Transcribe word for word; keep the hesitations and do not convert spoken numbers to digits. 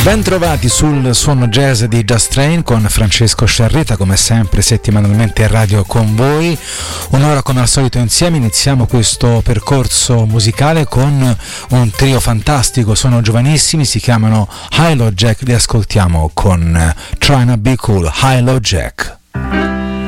Bentrovati sul suono jazz di Just Train con Francesco Sciarrita, come sempre settimanalmente in radio con voi. Un'ora come al solito insieme, iniziamo questo percorso musicale con un trio fantastico, sono giovanissimi, si chiamano Hi-Lo Jack, li ascoltiamo con Tryna Be Cool, Hi-Lo Jack.